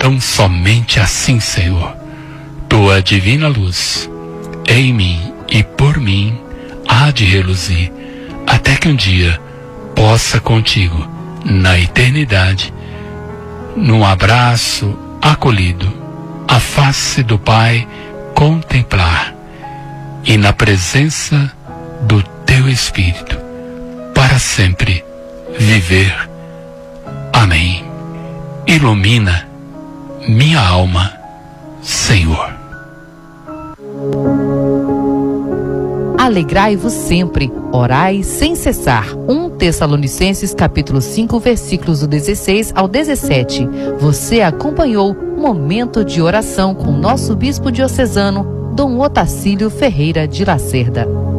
Então somente assim, Senhor, tua divina luz em mim e por mim há de reluzir, até que um dia possa contigo, na eternidade, num abraço acolhido, a face do Pai contemplar, e na presença do teu Espírito, para sempre viver. Amém. Ilumina minha alma, Senhor. Alegrai-vos sempre, orai sem cessar. 1 Tessalonicenses capítulo 5, versículos do 16 ao 17. Você acompanhou Momento de Oração com nosso bispo diocesano, Dom Otacílio Ferreira de Lacerda.